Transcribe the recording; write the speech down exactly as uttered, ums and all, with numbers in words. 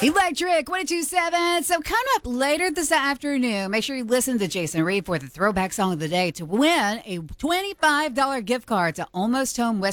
Electric one oh two point seven. So coming up later this afternoon, make sure you listen to Jason Reed for the throwback song of the day to win a twenty-five dollars gift card to Almost Home West